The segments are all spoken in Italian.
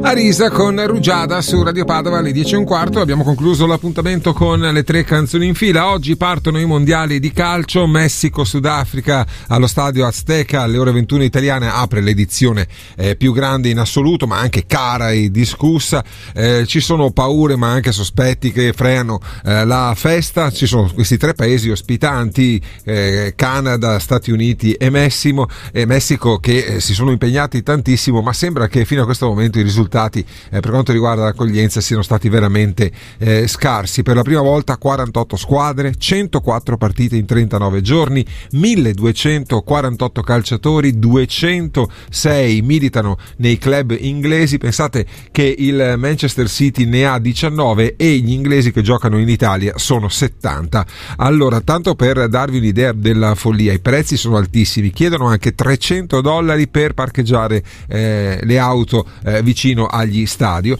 Arisa con Rugiada su Radio Padova alle 10:15. Abbiamo concluso l'appuntamento con le 3 canzoni in fila. Oggi partono i mondiali di calcio. Messico, Sudafrica allo stadio Azteca alle ore 21 italiane apre l'edizione più grande in assoluto, ma anche cara e discussa. Ci sono paure ma anche sospetti che frenano la festa. Ci sono questi 3 paesi ospitanti, Canada, Stati Uniti e Messico, che si sono impegnati tantissimo, ma sembra che fino a questo momento i risultati per quanto riguarda l'accoglienza siano stati veramente scarsi. Per la prima volta 48 squadre, 104 partite in 39 giorni, 1248 calciatori, 206 militano nei club inglesi. Pensate che il Manchester City ne ha 19 e gli inglesi che giocano in Italia sono 70. Allora, tanto per darvi un'idea della follia, i prezzi sono altissimi, chiedono anche $300 per parcheggiare le auto vicino agli stadi.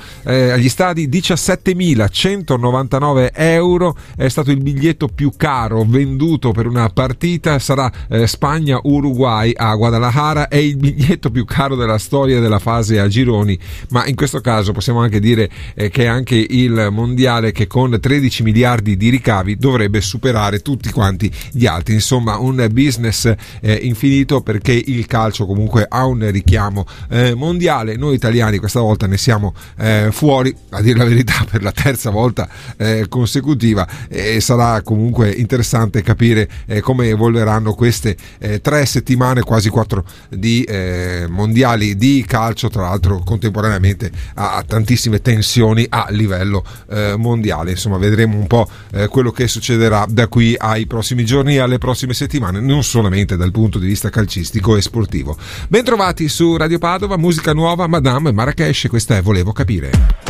17.199 euro è stato il biglietto più caro venduto per una partita. Sarà Spagna-Uruguay a Guadalajara, è il biglietto più caro della storia della fase a gironi, ma in questo caso possiamo anche dire che anche il mondiale, che con 13 miliardi di ricavi dovrebbe superare tutti quanti gli altri. Insomma, un business infinito, perché il calcio comunque ha un richiamo mondiale. Noi italiani questa volta ne siamo fuori, a dire la verità, per la terza volta consecutiva, e sarà comunque interessante capire come evolveranno queste 3 settimane, quasi 4 di mondiali di calcio, tra l'altro contemporaneamente a tantissime tensioni a livello mondiale. Insomma, vedremo un po' quello che succederà da qui ai prossimi giorni e alle prossime settimane, non solamente dal punto di vista calcistico e sportivo. Bentrovati su Radio Padova, musica nuova, Madame Marrakesh, questa è Volevo Capire.